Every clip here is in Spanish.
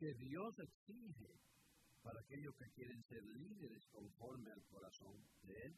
que Dios exige para aquellos que quieren ser líderes conforme al corazón de Él.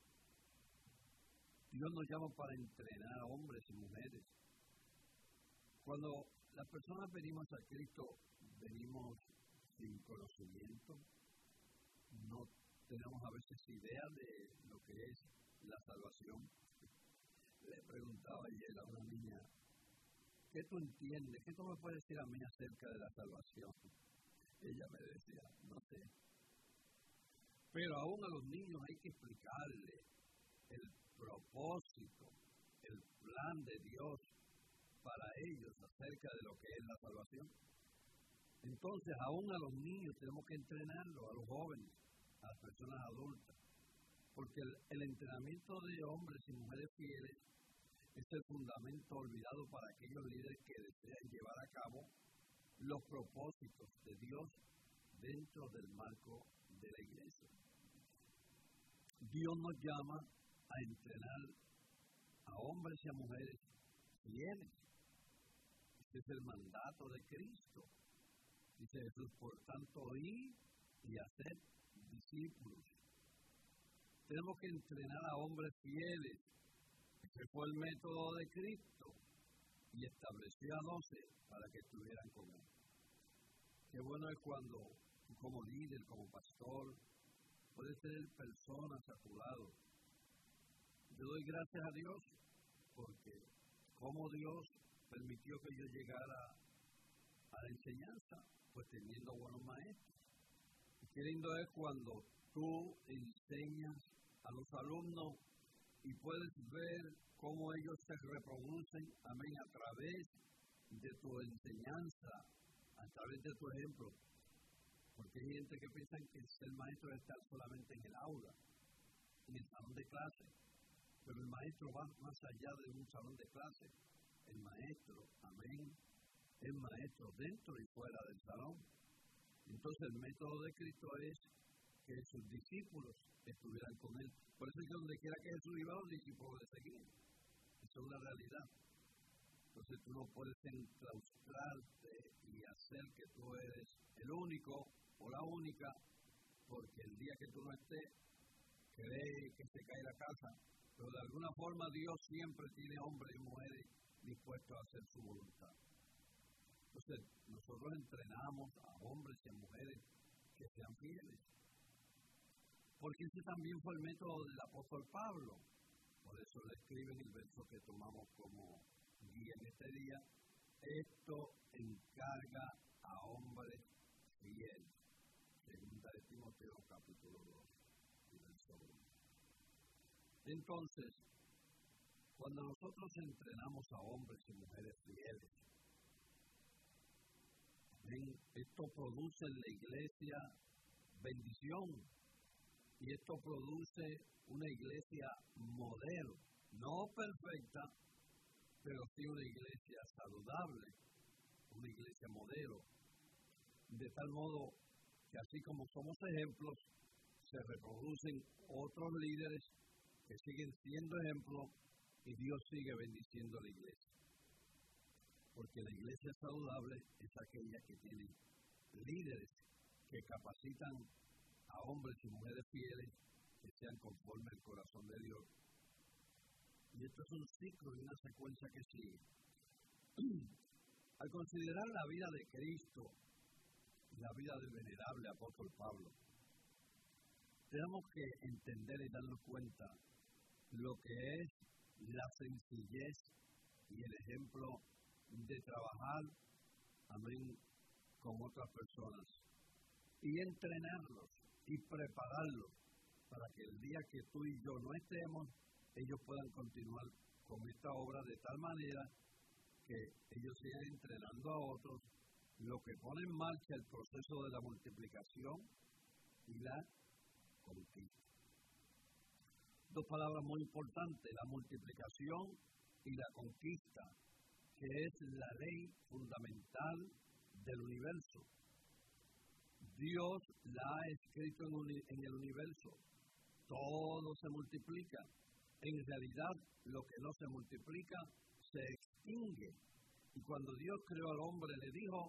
Dios nos llama para entrenar a hombres y mujeres. Cuando las personas venimos a Cristo, venimos sin conocimiento, no tenemos a veces idea de lo que es la salvación. Le preguntaba ayer a una niña, ¿qué tú entiendes? ¿Qué tú me puedes decir a mí acerca de la salvación? Ella me decía, no sé. Pero aún a los niños hay que explicarle el propósito, el plan de Dios para ellos acerca de lo que es la salvación. Entonces, aún a los niños tenemos que entrenarlos, a los jóvenes, a las personas adultas, porque el entrenamiento de hombres y mujeres fieles es el fundamento olvidado para aquellos líderes que desean llevar a cabo los propósitos de Dios dentro del marco de la iglesia. Dios nos llama a entrenar a hombres y a mujeres fieles. Este es el mandato de Cristo. Dice Jesús, por tanto, ir y hacer discípulos. Tenemos que entrenar a hombres fieles. Ese fue el método de Cristo y estableció a 12 para que estuvieran con Él. Qué bueno es cuando tú como líder, como pastor, puedes tener personas a tu lado. Yo doy gracias a Dios porque como Dios permitió que yo llegara a la enseñanza, pues teniendo buenos maestros. Y qué lindo es cuando tú enseñas a los alumnos y puedes ver cómo ellos se reproducen, amén, a través de tu enseñanza, a través de tu ejemplo. Porque hay gente que piensa que ser maestro es estar solamente en el aula, en el salón de clase. Pero el maestro va más allá de un salón de clase. El maestro, amén, es maestro dentro y fuera del salón. Entonces el método de Cristo es que sus discípulos estuvieran con Él. Por eso es que donde quiera que Jesús iba, los discípulos le seguían. Eso es una realidad. Entonces tú no puedes enclaustrarte y hacer que tú eres el único o la única, porque el día que tú no estés, cree que se cae la casa. Pero de alguna forma Dios siempre tiene hombres y mujeres dispuestos a hacer su voluntad. Entonces nosotros entrenamos a hombres y a mujeres que sean fieles. Porque ese también fue el método del apóstol Pablo. Por eso le escribe en el verso que tomamos como guía en este día, esto encarga a hombres fieles. Segunda de Timoteo, capítulo 2, verso 1. Entonces, cuando nosotros entrenamos a hombres y mujeres fieles, esto produce en la iglesia bendición. Y esto produce una iglesia modelo, no perfecta, pero sí una iglesia saludable, una iglesia modelo. De tal modo que así como somos ejemplos, se reproducen otros líderes que siguen siendo ejemplos y Dios sigue bendiciendo a la iglesia. Porque la iglesia saludable es aquella que tiene líderes que capacitan a hombres y mujeres fieles que sean conforme al corazón de Dios. Y esto es un ciclo y una secuencia que sigue. Al considerar la vida de Cristo y la vida del venerable apóstol Pablo, tenemos que entender y darnos cuenta lo que es la sencillez y el ejemplo de trabajar, amén, con otras personas y entrenarlos y prepararlos para que el día que tú y yo no estemos, ellos puedan continuar con esta obra de tal manera que ellos sigan entrenando a otros, lo que pone en marcha el proceso de la multiplicación y la conquista. Dos palabras muy importantes, la multiplicación y la conquista, que es la ley fundamental del universo. Dios la ha escrito en el universo. Todo se multiplica. En realidad, lo que no se multiplica se extingue. Y cuando Dios creó al hombre, le dijo